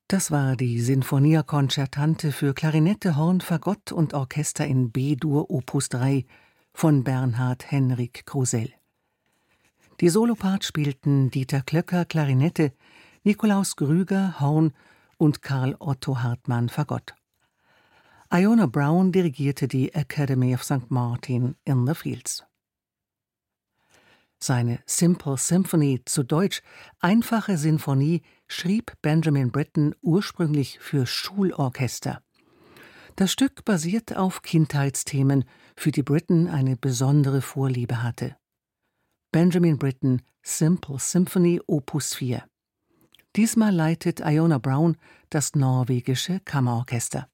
Das war die Sinfonia Concertante für Klarinette, Horn, Fagott und Orchester in B-Dur Opus 3 von Bernhard Henrik Krusell. Die Solopart spielten Dieter Klöcker Klarinette, Nikolaus Grüger Horn und Karl Otto Hartmann Fagott. Iona Brown dirigierte die Academy of St. Martin in the Fields. Seine Simple Symphony, zu Deutsch einfache Sinfonie, schrieb Benjamin Britten ursprünglich für Schulorchester. Das Stück basiert auf Kindheitsthemen, für die Britten eine besondere Vorliebe hatte. Benjamin Britten, Simple Symphony Opus 4. Diesmal leitet Iona Brown das norwegische Kammerorchester.